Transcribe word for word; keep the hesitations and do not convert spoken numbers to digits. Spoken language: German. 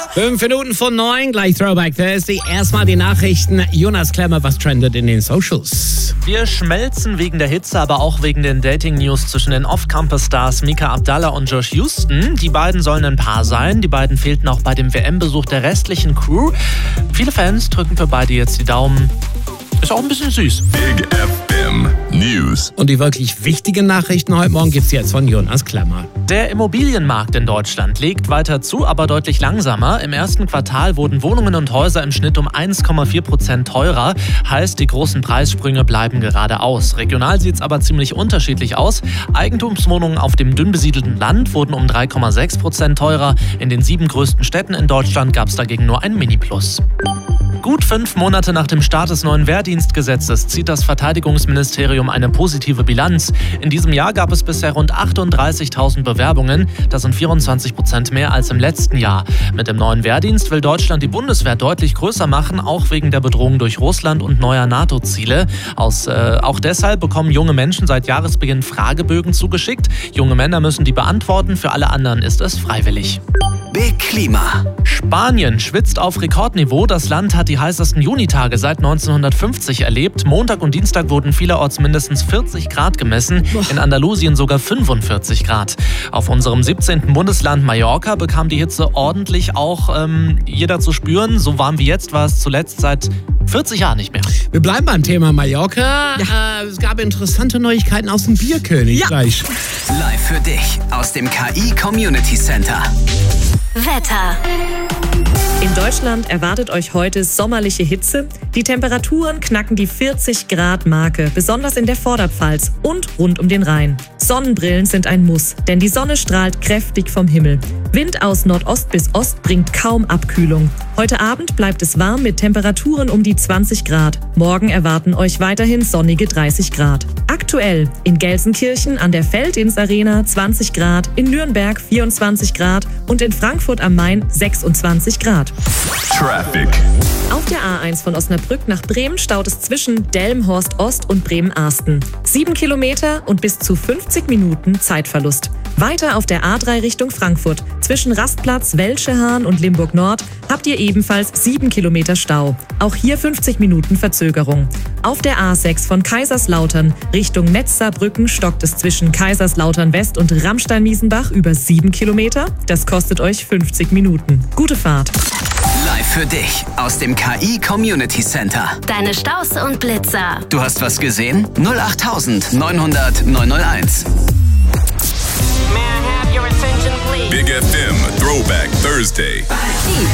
Fünf Minuten vor neun, gleich Throwback Thursday. Erstmal die Nachrichten. Jonas Klemmer, was trendet in den Socials? Wir schmelzen wegen der Hitze, aber auch wegen den Dating-News zwischen den Off-Campus-Stars Mika Abdallah und Josh Houston. Die beiden sollen ein Paar sein. Die beiden fehlten auch bei dem W M-Besuch der restlichen Crew. Viele Fans drücken für beide jetzt die Daumen. Ist auch ein bisschen süß. Big F M News. Und die wirklich wichtigen Nachrichten heute Morgen gibt's jetzt von Jonas Klemmer. Der Immobilienmarkt in Deutschland legt weiter zu, aber deutlich langsamer. Im ersten Quartal wurden Wohnungen und Häuser im Schnitt um eins Komma vier Prozent teurer. Heißt, die großen Preissprünge bleiben gerade aus. Regional sieht's aber ziemlich unterschiedlich aus. Eigentumswohnungen auf dem dünn besiedelten Land wurden um drei Komma sechs Prozent teurer. In den sieben größten Städten in Deutschland gab's dagegen nur ein Mini-Plus. Gut fünf Monate nach dem Start des neuen Wehrdienstgesetzes zieht das Verteidigungsministerium eine positive Bilanz. In diesem Jahr gab es bisher rund achtunddreißigtausend Bewerbungen. Das sind vierundzwanzig Prozent mehr als im letzten Jahr. Mit dem neuen Wehrdienst will Deutschland die Bundeswehr deutlich größer machen, auch wegen der Bedrohung durch Russland und neuer NATO-Ziele. Aus, äh, auch deshalb bekommen junge Menschen seit Jahresbeginn Fragebögen zugeschickt. Junge Männer müssen die beantworten, für alle anderen ist es freiwillig. Big Klima. Spanien schwitzt auf Rekordniveau. Das Land hat die heißesten Junitage seit neunzehnhundertfünfzig erlebt. Montag und Dienstag wurden vielerorts mindestens vierzig Grad gemessen, in Andalusien sogar fünfundvierzig Grad. Auf unserem siebzehnten Bundesland Mallorca bekam die Hitze ordentlich auch ähm, jeder zu spüren. So warm wie jetzt war es zuletzt seit vierzig Jahren nicht mehr. Wir bleiben beim Thema Mallorca. Ja. Äh, es gab interessante Neuigkeiten aus dem Bierkönigreich. Ja. Live für dich aus dem K I Community Center. Wetter. In Deutschland erwartet euch heute sommerliche Hitze. Die Temperaturen knacken die vierzig Grad Marke, besonders in der Vorderpfalz und rund um den Rhein. Sonnenbrillen sind ein Muss, denn die Sonne strahlt kräftig vom Himmel. Wind aus Nordost bis Ost bringt kaum Abkühlung. Heute Abend bleibt es warm mit Temperaturen um die zwanzig Grad. Morgen erwarten euch weiterhin sonnige dreißig Grad. Aktuell in Gelsenkirchen an der Feldins-Arena zwanzig Grad, in Nürnberg vierundzwanzig Grad und in Frankfurt am Main sechsundzwanzig Grad. Traffic. Auf der A eins von Osnabrück nach Bremen staut es zwischen Delmenhorst Ost und Bremen-Arsten. Sieben Kilometer und bis zu fünfzig Minuten Zeitverlust. Weiter auf der A drei Richtung Frankfurt. Zwischen Rastplatz, Welschehahn und Limburg Nord habt ihr ebenfalls sieben Kilometer Stau. Auch hier fünfzig Minuten Verzögerung. Auf der A sechs von Kaiserslautern Richtung Netzsaarbrücken stockt es zwischen Kaiserslautern West und Ramstein-Miesenbach über sieben Kilometer. Das kostet euch fünfzig Minuten. Gute Fahrt. Live für dich aus dem K I Community Center. Deine Staus und Blitzer. Du hast was gesehen? null acht neunhundert neun null eins. Big F M Throwback Thursday.